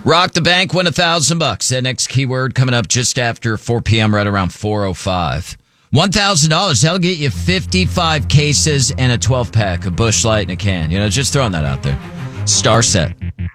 Rock the bank, win $1,000. That next keyword coming up just after 4 p.m., right around 4:05. $1,000. That'll get you 55 cases and a 12-pack of Busch Light in a can. Just throwing that out there. Star set.